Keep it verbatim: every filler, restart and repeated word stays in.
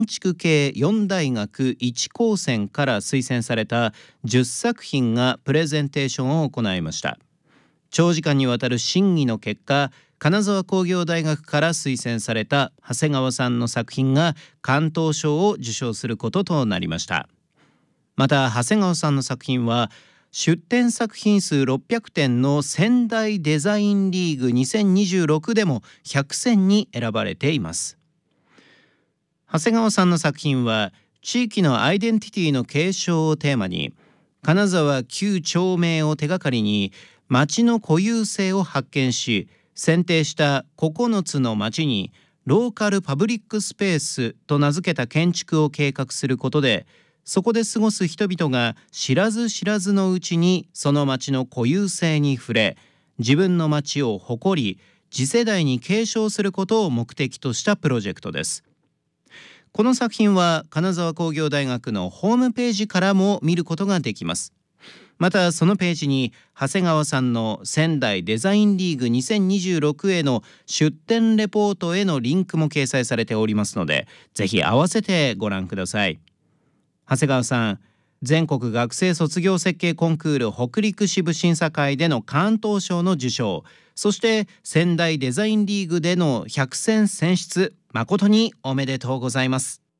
築系よん大学いち高専から推薦されたじゅっ作品がプレゼンテーションを行いました。長時間にわたる審議の結果、金沢工業大学から推薦された長谷川さんの作品が関東賞を受賞することとなりました。また長谷川さんの作品は出展作品数ろっぴゃくてんの仙台デザインリーグにせんにじゅうろくでもひゃく選に選ばれています。長谷川さんの作品は地域のアイデンティティの継承をテーマに、金沢旧町名を手がかりに町の固有性を発見し、選定したここのつの町にローカルパブリックスペースと名付けた建築を計画することで、そこで過ごす人々が知らず知らずのうちにその町の固有性に触れ、自分の町を誇り次世代に継承することを目的としたプロジェクトです。この作品は金沢工業大学のホームページからも見ることができます。またそのページに長谷川さんの仙台デザインリーグにせんにじゅうろくへの出展レポートへのリンクも掲載されておりますので、ぜひ合わせてご覧ください。長谷川さん、全国学生卒業設計コンクール北陸支部審査会での関東賞の受賞、そして仙台デザインリーグでのひゃく選選出、誠におめでとうございます。